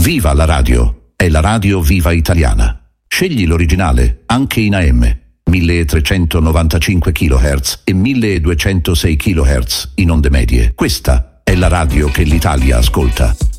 Viva la radio! È la radio viva italiana. Scegli l'originale, anche in AM, 1395 kHz e 1206 kHz in onde medie. Questa è la radio che l'Italia ascolta.